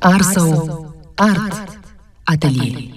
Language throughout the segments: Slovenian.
Arsov Art Atelier.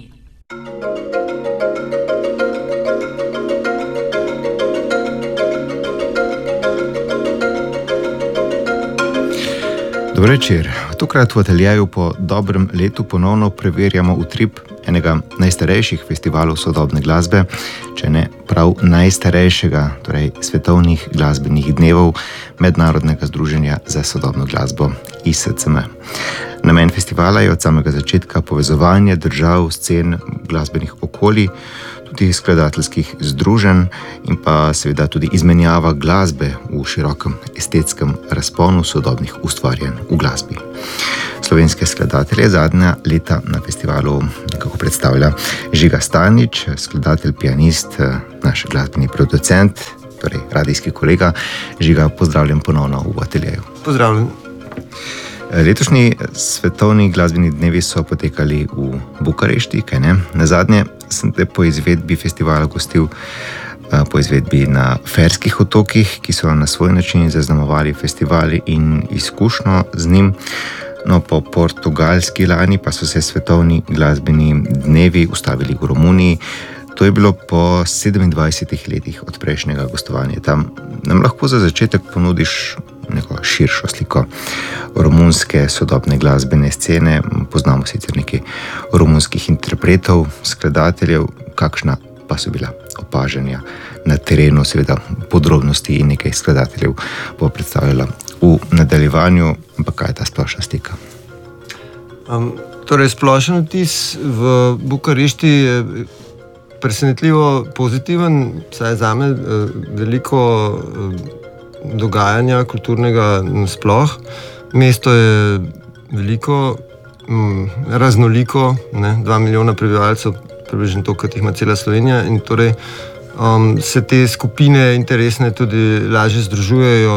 Dobro večer. Tokrat v ateljeju po dobrem letu ponovno preverjamo utrip enega najstarejših festivalov sodobne glasbe, če ne prav najstarejšega, torej svetovnih glasbenih dnevov Mednarodnega združenja za sodobno glasbo ISCM. Namen festivala je od samega začetka povezovanje držav, scen, glasbenih okolij, tudi skladateljskih združenj in pa seveda tudi izmenjava glasbe v širokem estetskem razponu sodobnih ustvarjanj v glasbi. Slovenske skladatelje zadnja leta na festivalu nekako predstavlja Žiga Stanič, skladatelj, pianist, naš glasbeni producent, torej radijski kolega. Žiga, pozdravljen ponovno v ateljeju. Pozdravljen. Letošnji svetovni glasbeni dnevi so potekali v Bukarešti, kaj ne? Nazadnje sem te po izvedbi festivala gostil po izvedbi na Ferskih otokih, ki so na svoj način zaznamovali festivali in izkušnjo z njim. No, po portugalski lani pa so se svetovni glasbeni dnevi ustavili v Romuniji. To je bilo po 27 letih od prejšnjega gostovanja. Tam nam lahko za začetek ponudiš neko širšo sliko romunske sodobne glasbene scene. Poznamo sicer nekaj romunskih interpretov, skladateljev, kakšna pa so bila opažanja na terenu, seveda podrobnosti in nekaj skladateljev bo predstavljala v nadaljevanju, ampak kaj je ta splošna slika? Torej, splošen vtis v Bukarešti je presenetljivo pozitiven, saj zame veliko dogajanja kulturnega nasploh. Mesto je veliko, raznoliko, 2 milijona prebivalcev, približno to, kot jih ima cela Slovenija, in torej se te skupine interesne tudi lažje združujejo,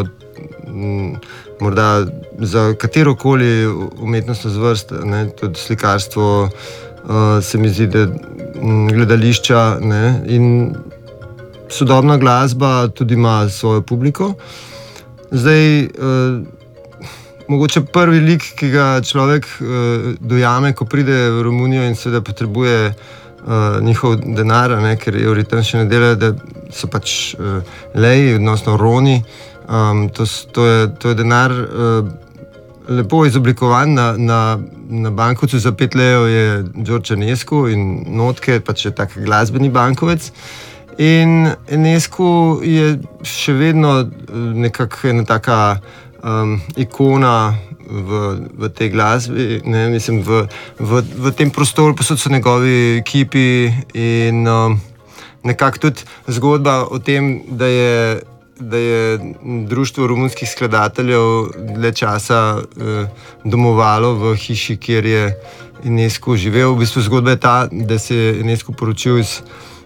morda za katerokoli umetnostno zvrst, tudi slikarstvo, se mi zdi, da gledališča, in sodobna glasba tudi ima svojo publiko. Zdaj, mogoče prvi lik, ki ga človek dojame, ko pride v Romunijo in seveda potrebuje njihov denar, ker evri tam še ne delajo, da so pač leji, odnosno roni. To je denar lepo izoblikovan na bankovcu za 5 lejev je Đorđe Enescu in notke, pač je tak glasbeni bankovec. In Enescu je še vedno nekako ena taka ikona v tej glasbi, mislim, v tem prostoru, pa so njegovi kipi in nekako tudi zgodba o tem, da je društvo romunskih skladateljev dlje časa domovalo v hiši, kjer je Enescu živel. V bistvu zgodba je ta, da se je Enescu poročil s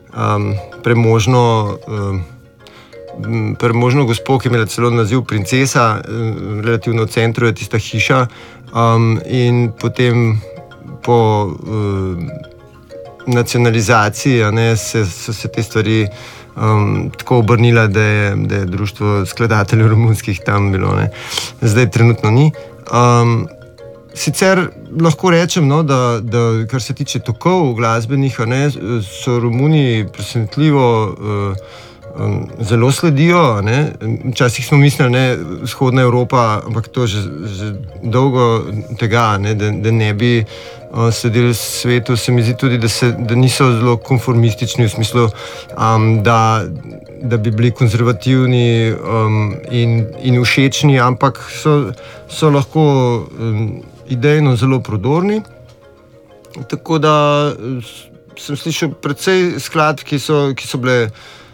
premožno gospo, ki je imela celo naziv princesa, relativno v centru je tista hiša, in potem po nacionalizaciji so se te stvari tako obrnila, da je društvo skladateljev romunskih tam bilo. Zdaj trenutno ni. Sicer lahko rečem, da kar se tiče tokov glasbenih, so Romuni presenetljivo zelo sledijo. Včasih smo mislili, vzhodna Evropa, ampak to že dolgo tega, da ne bi sledili svetu. Se mi zdi tudi, da niso zelo konformistični v smislu, da bi bili konzervativni in všečni, ampak so lahko idejno zelo prodorni. Tako da sem slišal precej skladb, ki so bile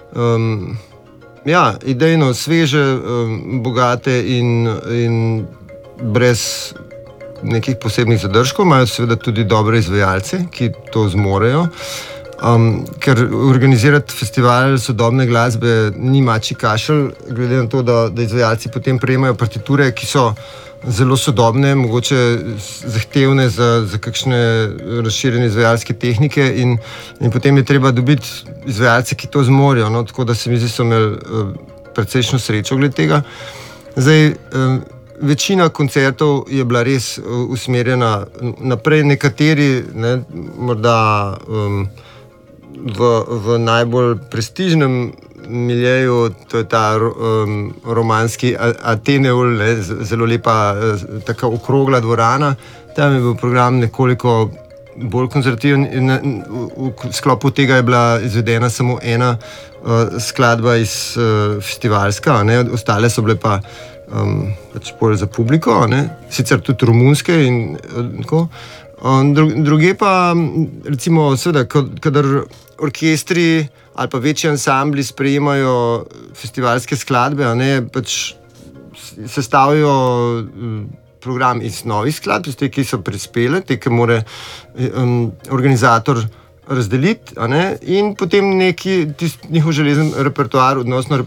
idejno sveže, bogate in brez nekih posebnih zadržkov. Imajo seveda tudi dobre izvajalce, ki to zmorejo. Ker organizirati festival sodobne glasbe ni mačji kašelj, glede na to, da izvajalci potem prejemajo partiture, ki so zelo sodobne, mogoče zahtevne za kakšne razširjene izvajalske tehnike, in potem je treba dobiti izvajalce, ki to zmorejo. Tako da se mi zdi, so imeli precejšno srečo glede tega. Zdaj, večina koncertov je bila res usmerjena naprej, nekateri, ne, morda v najbolj prestižnem miljeju, to je ta romanski Ateneul, ne, zelo lepa, tako okrogla dvorana. Tam je bil program nekoliko bolj konzervativen in v sklopu tega je bila izvedena samo ena skladba iz festivalska, ne, ostale so bile pa pač bolj za publiko, ne, sicer tudi romunske in tako. Druge pa, recimo, seveda, kadar orkestri ali pa večji ansambli sprejemajo festivalske skladbe, ne, pač sestavijo program iz novih skladb, te, ki so prispele, te, ki mora organizator razdeliti, in potem neki njihov železen repertoar, odnosno